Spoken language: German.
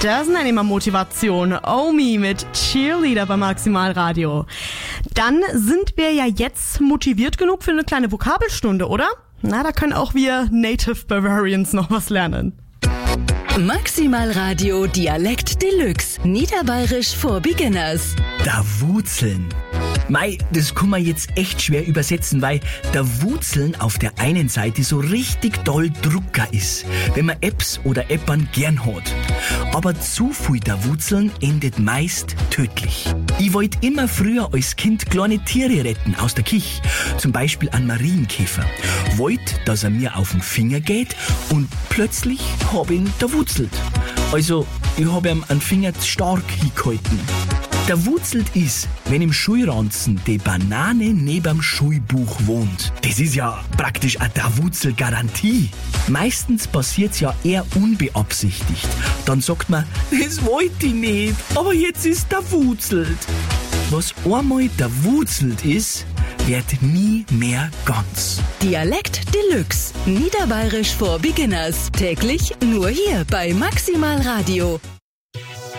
Das nenne ich mal Motivation. Omi mit Cheerleader bei Maximal Radio. Dann sind wir ja jetzt motiviert genug für eine kleine Vokabelstunde, oder? Na, da können auch wir Native Bavarians noch was lernen. Maximal Radio Dialekt Deluxe. Niederbayerisch for Beginners. Da Wutzeln. Mei, das kann man jetzt echt schwer übersetzen, weil der Wutzeln auf der einen Seite so richtig doll Drucker ist, wenn man Apps oder Appern gern hat. Aber zu viel der Wutzeln endet meist tödlich. Ich wollte immer früher als Kind kleine Tiere retten aus der Kich, zum Beispiel einen Marienkäfer. Wollte, dass er mir auf den Finger geht und plötzlich hab ihn da wutzelt. Also, ich hab ihm einen Finger zu stark hingehalten. Der wutzelt ist, wenn im Schulranzen die Banane neben'm Schulbuch wohnt. Das ist ja praktisch eine Wutzelgarantie. Meistens passiert's ja eher unbeabsichtigt. Dann sagt man, das wollte ich nicht, aber jetzt ist der wutzelt. Was einmal der wutzelt ist, wird nie mehr ganz. Dialekt Deluxe. Niederbayerisch for Beginners. Täglich nur hier bei Maximal Radio.